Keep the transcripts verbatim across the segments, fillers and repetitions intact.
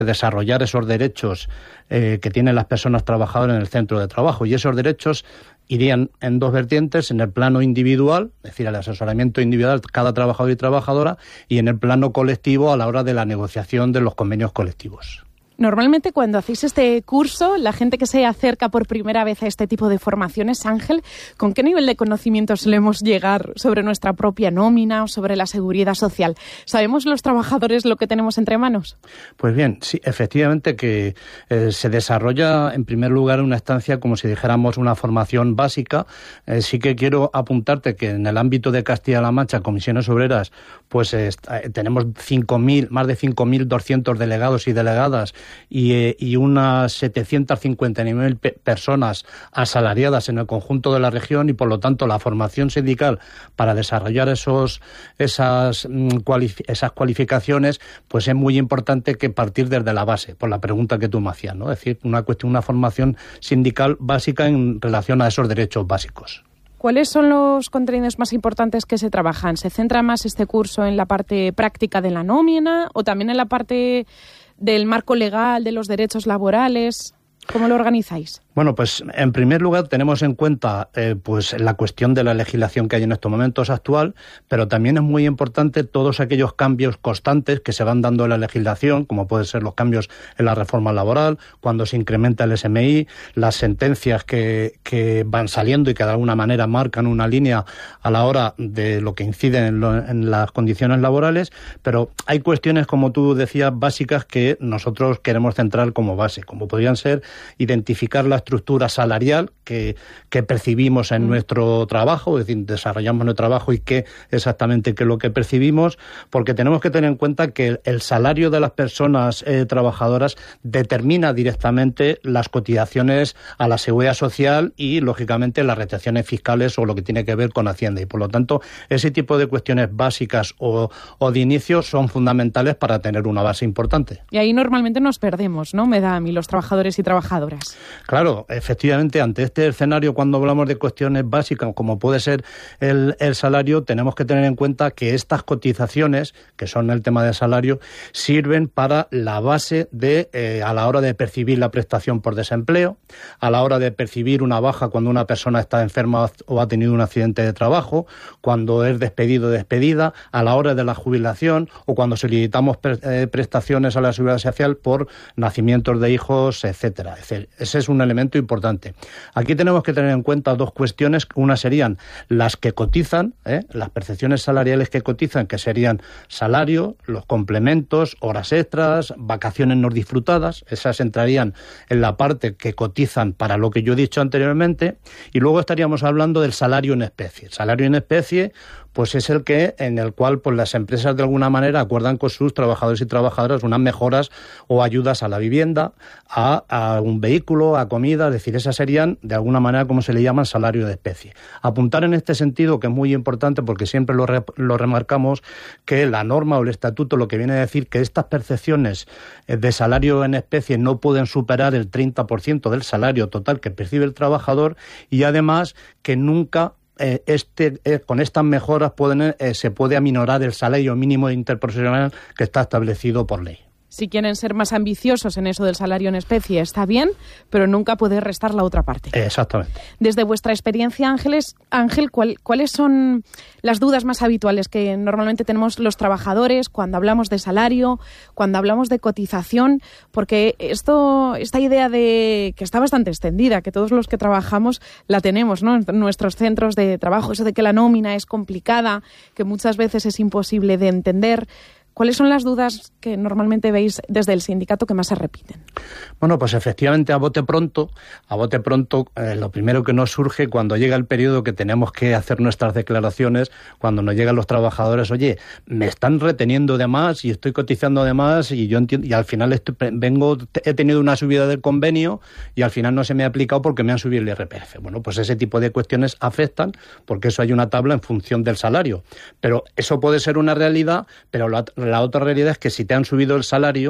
desarrollar esos derechos eh, que tienen las personas trabajadoras en el centro de trabajo. Y esos derechos irían en dos vertientes, en el plano individual, es decir, el asesoramiento individual de cada trabajador y trabajadora, y en el plano colectivo a la hora de la negociación de los convenios colectivos. Normalmente cuando hacéis este curso, la gente que se acerca por primera vez a este tipo de formaciones, Ángel, ¿con qué nivel de conocimiento solemos llegar sobre nuestra propia nómina o sobre la seguridad social? ¿Sabemos los trabajadores lo que tenemos entre manos? Pues bien, sí, efectivamente que eh, se desarrolla en primer lugar una estancia como si dijéramos una formación básica. Eh, sí que quiero apuntarte que en el ámbito de Castilla-La Mancha, Comisiones Obreras, pues eh, tenemos cinco mil, más de cinco mil doscientos delegados y delegadas y, eh, y unas setecientas cincuenta y nueve mil pe- personas asalariadas en el conjunto de la región, y por lo tanto la formación sindical para desarrollar esos esas, cualif- esas cualificaciones pues es muy importante que partir desde la base, por la pregunta que tú me hacías, ¿no? Es decir, una cuestión, una formación sindical básica en relación a esos derechos básicos. ¿Cuáles son los contenidos más importantes que se trabajan? ¿Se centra más este curso en la parte práctica de la nómina o también en la parte del marco legal, de los derechos laborales? ¿Cómo lo organizáis? Bueno, pues en primer lugar tenemos en cuenta eh, pues la cuestión de la legislación que hay en estos momentos actual, pero también es muy importante todos aquellos cambios constantes que se van dando en la legislación, como pueden ser los cambios en la reforma laboral, cuando se incrementa el S M I, las sentencias que, que van saliendo y que de alguna manera marcan una línea a la hora de lo que incide en, lo, en las condiciones laborales, pero hay cuestiones, como tú decías, básicas que nosotros queremos centrar como base, como podrían ser identificar la estructura salarial que, que percibimos en mm. nuestro trabajo, es decir, desarrollamos nuestro trabajo y qué exactamente qué es lo que percibimos, porque tenemos que tener en cuenta que el, el salario de las personas eh, trabajadoras determina directamente las cotizaciones a la seguridad social y, lógicamente, las retenciones fiscales o lo que tiene que ver con Hacienda. Y, por lo tanto, ese tipo de cuestiones básicas o, o de inicio son fundamentales para tener una base importante. Y ahí normalmente nos perdemos, ¿no? Me da a mí los trabajadores y trabajadoras. Claro, efectivamente, ante este escenario, cuando hablamos de cuestiones básicas, como puede ser el, el salario, tenemos que tener en cuenta que estas cotizaciones, que son el tema del salario, sirven para la base de, eh, a la hora de percibir la prestación por desempleo, a la hora de percibir una baja cuando una persona está enferma o ha tenido un accidente de trabajo, cuando es despedido o despedida, a la hora de la jubilación o cuando solicitamos pre- eh, prestaciones a la seguridad social por nacimientos de hijos, etcétera. Es decir, ese es un elemento importante. Aquí tenemos que tener en cuenta dos cuestiones. Una serían las que cotizan, ¿eh? las percepciones salariales que cotizan, que serían salario, los complementos, horas extras, vacaciones no disfrutadas. Esas entrarían en la parte que cotizan para lo que yo he dicho anteriormente. Y luego estaríamos hablando del salario en especie. El salario en especie pues es el que en el cual pues las empresas de alguna manera acuerdan con sus trabajadores y trabajadoras unas mejoras o ayudas a la vivienda, a, a un vehículo, a comida, es decir, esas serían de alguna manera como se le llama salario de especie. Apuntar en este sentido, que es muy importante porque siempre lo, re, lo remarcamos, que la norma o el estatuto lo que viene a decir que estas percepciones de salario en especie no pueden superar el treinta por ciento del salario total que percibe el trabajador, y además que nunca Eh, este, eh, con estas mejoras pueden, eh, se puede aminorar el salario mínimo interprofesional que está establecido por ley. Si quieren ser más ambiciosos en eso del salario en especie, está bien, pero nunca puede restar la otra parte. Exactamente. Desde vuestra experiencia, Ángeles, Ángel, ¿cuál, ¿cuáles son las dudas más habituales que normalmente tenemos los trabajadores cuando hablamos de salario, cuando hablamos de cotización? Porque esto, esta idea de que está bastante extendida, que todos los que trabajamos la tenemos, ¿no? En nuestros centros de trabajo, eso de que la nómina es complicada, que muchas veces es imposible de entender. ¿Cuáles son las dudas que normalmente veis desde el sindicato que más se repiten? Bueno, pues efectivamente a bote pronto, a bote pronto, eh, lo primero que nos surge cuando llega el periodo que tenemos que hacer nuestras declaraciones, cuando nos llegan los trabajadores, oye, me están reteniendo de más y estoy cotizando de más y yo entiendo, y al final estoy, vengo, he tenido una subida del convenio y al final no se me ha aplicado porque me han subido el I R P F. Bueno, pues ese tipo de cuestiones afectan porque eso hay una tabla en función del salario. Pero eso puede ser una realidad, pero la, la otra realidad es que si te han subido el salario,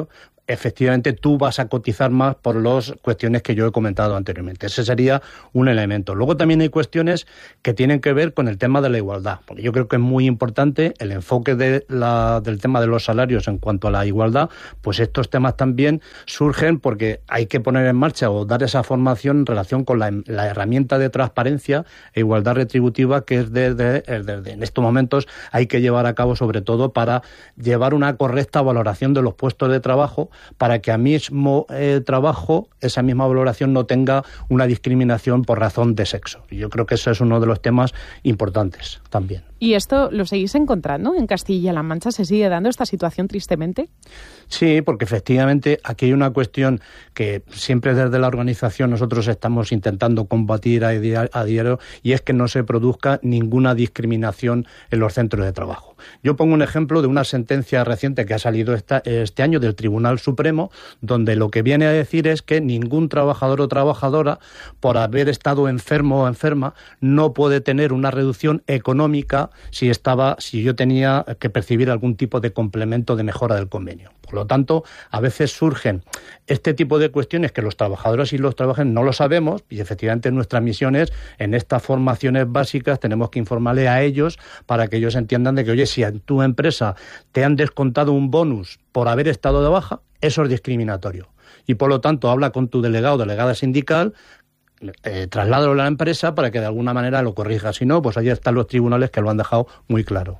efectivamente tú vas a cotizar más por las cuestiones que yo he comentado anteriormente. Ese sería un elemento. Luego también hay cuestiones que tienen que ver con el tema de la igualdad, porque yo creo que es muy importante el enfoque de la, del tema de los salarios en cuanto a la igualdad, pues estos temas también surgen porque hay que poner en marcha o dar esa formación en relación con la, la herramienta de transparencia e igualdad retributiva que es desde, desde en estos momentos hay que llevar a cabo, sobre todo para llevar una correcta valoración de los puestos de trabajo, para que al mismo eh, trabajo esa misma valoración no tenga una discriminación por razón de sexo. Y yo creo que eso es uno de los temas importantes también. ¿Y esto lo seguís encontrando en Castilla-La Mancha? ¿Se sigue dando esta situación tristemente? Sí, porque efectivamente aquí hay una cuestión que siempre desde la organización nosotros estamos intentando combatir a diario, y es que no se produzca ninguna discriminación en los centros de trabajo. Yo pongo un ejemplo de una sentencia reciente que ha salido esta, este año del Tribunal Supremo, donde lo que viene a decir es que ningún trabajador o trabajadora, por haber estado enfermo o enferma, no puede tener una reducción económica si estaba, si yo tenía que percibir algún tipo de complemento de mejora del convenio. Por lo tanto, a veces surgen este tipo de cuestiones que los trabajadores y los trabajadores no lo sabemos, y efectivamente nuestra misión es, en estas formaciones básicas, tenemos que informarle a ellos para que ellos entiendan de que, oye, si en tu empresa te han descontado un bonus por haber estado de baja, eso es discriminatorio. Y por lo tanto, habla con tu delegado o delegada sindical, Eh, trasládalo a la empresa para que de alguna manera lo corrija. Si no, pues allí están los tribunales que lo han dejado muy claro.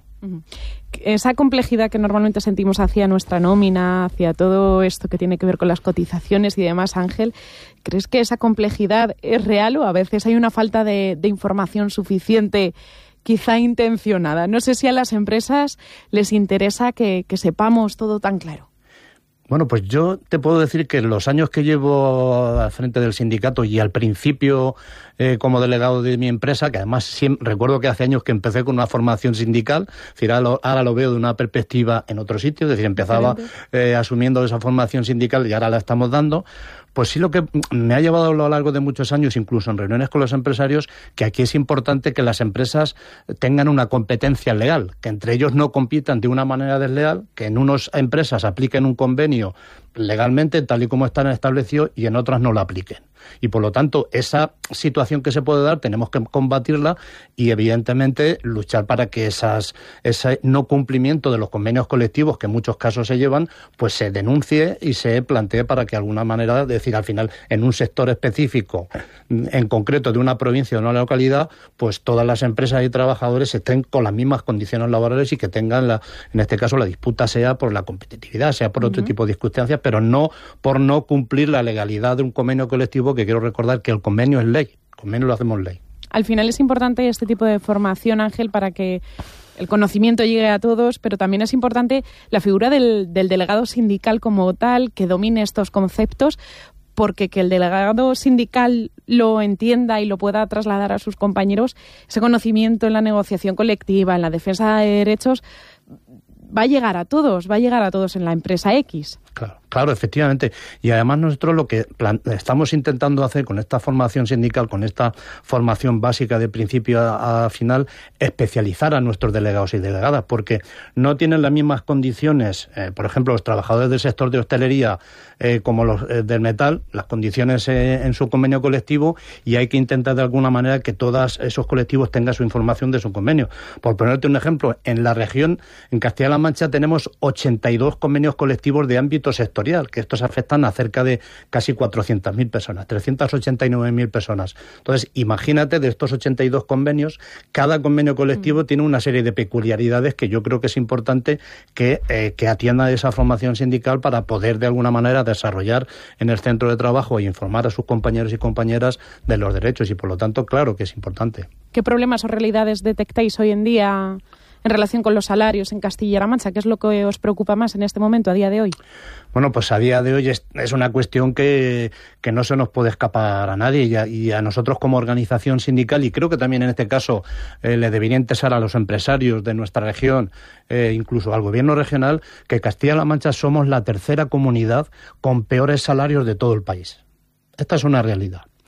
Esa complejidad que normalmente sentimos hacia nuestra nómina, hacia todo esto que tiene que ver con las cotizaciones y demás, Ángel, ¿crees que esa complejidad es real o a veces hay una falta de, de información suficiente, quizá intencionada? No sé si a las empresas les interesa que, que sepamos todo tan claro. Bueno, pues yo te puedo decir que en los años que llevo al frente del sindicato y al principio eh, como delegado de mi empresa, que además siempre, recuerdo que hace años que empecé con una formación sindical, es decir, ahora lo, ahora lo veo de una perspectiva en otro sitio, es decir, empezaba eh, asumiendo esa formación sindical y ahora la estamos dando. Pues sí, lo que me ha llevado a lo largo de muchos años, incluso en reuniones con los empresarios, que aquí es importante que las empresas tengan una competencia legal, que entre ellos no compitan de una manera desleal, que en unas empresas apliquen un convenio legalmente, tal y como están establecidos, y en otras no lo apliquen. Y por lo tanto, esa situación que se puede dar tenemos que combatirla y evidentemente luchar para que esas, ese no cumplimiento de los convenios colectivos que en muchos casos se llevan, pues se denuncie y se plantee para que de alguna manera, es decir, al final en un sector específico, en concreto de una provincia o de una localidad, pues todas las empresas y trabajadores estén con las mismas condiciones laborales y que tengan, la, en este caso, la disputa sea por la competitividad, sea por uh-huh. otro tipo de circunstancias, pero no por no cumplir la legalidad de un convenio colectivo, que quiero recordar que el convenio es ley, el convenio lo hacemos ley. Al final es importante este tipo de formación, Ángel, para que el conocimiento llegue a todos, pero también es importante la figura del, del delegado sindical como tal, que domine estos conceptos, porque que el delegado sindical lo entienda y lo pueda trasladar a sus compañeros, ese conocimiento en la negociación colectiva, en la defensa de derechos, va a llegar a todos, va a llegar a todos en la empresa X. Claro, claro, efectivamente. Y además nosotros lo que plan- estamos intentando hacer con esta formación sindical, con esta formación básica de principio a, a final, especializar a nuestros delegados y delegadas, porque no tienen las mismas condiciones, eh, por ejemplo, los trabajadores del sector de hostelería eh, como los eh, del metal, las condiciones eh, en su convenio colectivo, y hay que intentar de alguna manera que todos esos colectivos tengan su información de su convenio. Por ponerte un ejemplo, en la región, en Castilla-La Mancha, tenemos ochenta y dos convenios colectivos de ámbito sectorial, que estos afectan a cerca de casi cuatrocientas mil personas, trescientas ochenta y nueve mil personas. Entonces, imagínate, de estos ochenta y dos convenios, cada convenio colectivo mm. tiene una serie de peculiaridades que yo creo que es importante que, eh, que atienda esa formación sindical para poder de alguna manera desarrollar en el centro de trabajo e informar a sus compañeros y compañeras de los derechos, y por lo tanto, claro que es importante. ¿Qué problemas o realidades detectáis hoy en día en relación con los salarios en Castilla-La Mancha? ¿Qué es lo que os preocupa más en este momento, a día de hoy? Bueno, pues a día de hoy es, es una cuestión que, que no se nos puede escapar a nadie, y a, y a nosotros como organización sindical, y creo que también en este caso eh, le debería interesar a los empresarios de nuestra región, eh, incluso al gobierno regional, que Castilla-La Mancha somos la tercera comunidad con peores salarios de todo el país. Esta es una realidad.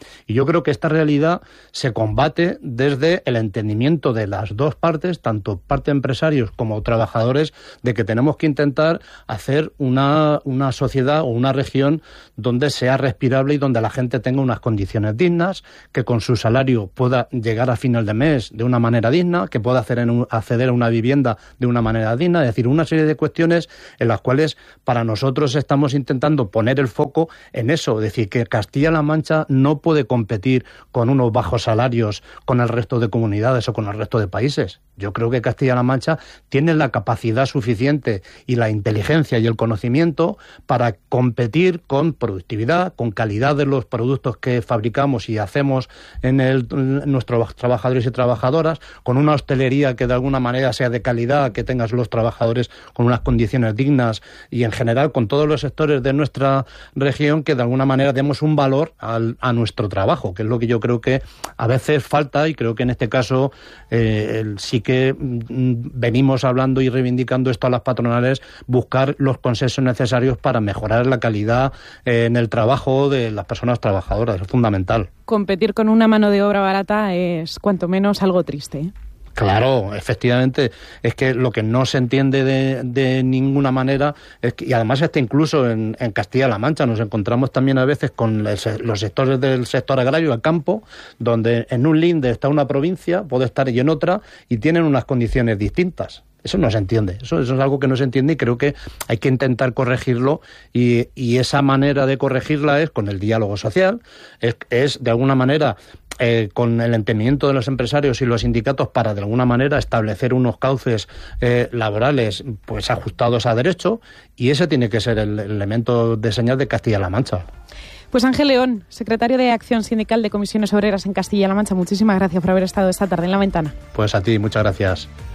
Y yo creo que esta realidad se combate desde el entendimiento de las dos partes, tanto parte empresarios como trabajadores, de que tenemos que intentar hacer una, una sociedad o una región donde sea respirable y donde la gente tenga unas condiciones dignas, que con su salario pueda llegar a final de mes de una manera digna, que pueda hacer en un, acceder a una vivienda de una manera digna, es decir, una serie de cuestiones en las cuales para nosotros estamos intentando poner el foco en eso, es decir, que Castilla-La Mancha no puede competir con unos bajos salarios con el resto de comunidades o con el resto de países. Yo creo que Castilla-La Mancha tiene la capacidad suficiente y la inteligencia y el conocimiento para competir con productividad, con calidad de los productos que fabricamos y hacemos en, el, en nuestros trabajadores y trabajadoras, con una hostelería que de alguna manera sea de calidad, que tengas los trabajadores con unas condiciones dignas y en general con todos los sectores de nuestra región que de alguna manera demos un valor al, a nuestro trabajo, que es lo que yo creo que a veces falta y creo que en este caso eh, el, sí que venimos hablando y reivindicando esto a las patronales, buscar los consensos necesarios para mejorar la calidad eh, en el trabajo de las personas trabajadoras, es fundamental. Competir con una mano de obra barata es cuanto menos algo triste, ¿eh? Claro, efectivamente, es que lo que no se entiende de, de ninguna manera, es que, y además está incluso en, en Castilla-La Mancha, nos encontramos también a veces con el, los sectores del sector agrario, el campo, donde en un linde está una provincia, puede estar y en otra, y tienen unas condiciones distintas. Eso no se entiende, eso, eso es algo que no se entiende y creo que hay que intentar corregirlo y, y esa manera de corregirla es con el diálogo social, es, es de alguna manera eh, con el entendimiento de los empresarios y los sindicatos para de alguna manera establecer unos cauces eh, laborales pues ajustados a derecho y ese tiene que ser el, el elemento de señal de Castilla-La Mancha. Pues Ángel León, secretario de Acción Sindical de Comisiones Obreras en Castilla-La Mancha, muchísimas gracias por haber estado esta tarde en La Ventana. Pues a ti, muchas gracias.